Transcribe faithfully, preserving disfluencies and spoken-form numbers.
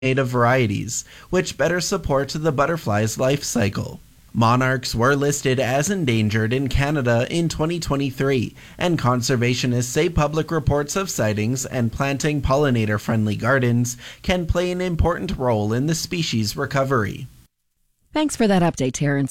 native varieties, which better support the butterfly's life cycle. Monarchs were listed as endangered in Canada in twenty twenty-three, and conservationists say public reports of sightings and planting pollinator-friendly gardens can play an important role in the species' recovery. Thanks for that update, Terrence.